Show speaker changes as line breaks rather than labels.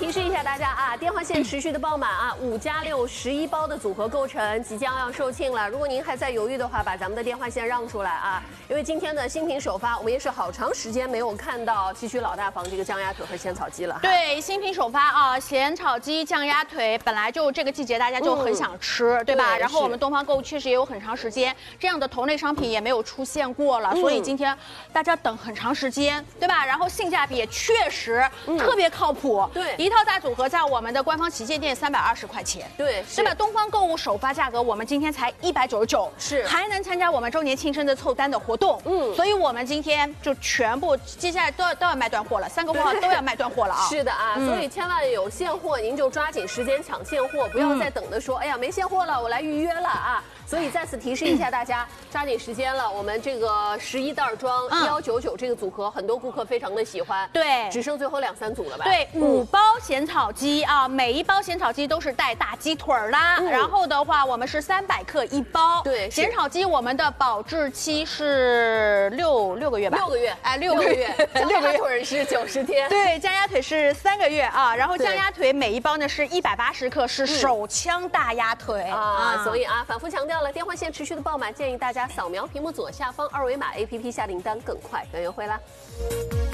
提示一下大家啊，电话线持续的爆满啊，5+611包的组合购成即将要售罄了。如果您还在犹豫的话，把咱们的电话线让出来啊，因为今天的新品首发，我们也是好长时间没有看到七区老大房这个酱鸭腿和咸草鸡了。
对，新品首发啊，咸炒鸡、酱鸭腿，本来就这个季节大家就很想吃，对吧？然后我们东方购物确实也有很长时间这样的同类商品也没有出现过了，所以今天大家等很长时间，对吧？然后性价比也确实特别靠谱。
对，
一套大组合在我们的官方旗舰店320块钱，
对，
对吧？东方购物首发价格我们今天才199，
是，
还能参加我们周年庆生的凑单的活动，所以我们今天就全部接下来都要卖断货了，3个货号都要卖断货了啊！
是的啊，所以千万有现货您就抓紧时间抢现货，不要再等着说，哎呀没现货了，我来预约了啊！所以再次提示一下大家，抓紧时间了。我们这个11袋装199这个组合，很多顾客非常的喜欢，
对，
只剩最后2、3组了吧？
对，5包咸炒鸡啊，每一包咸炒鸡都是带大鸡腿啦。然后的话，我们是300克1包。
对，
咸炒鸡我们的保质期是6个月吧？6
个月，
哎，6个月。
酱鸭腿是90天。
对，酱鸭腿是3个月啊。然后酱鸭腿每一包呢是180克，是手枪大鸭腿
啊。所以啊，反复强调了，电话线持续的爆满，建议大家扫描屏幕左下方2维码 APP 下订单更快更优惠啦。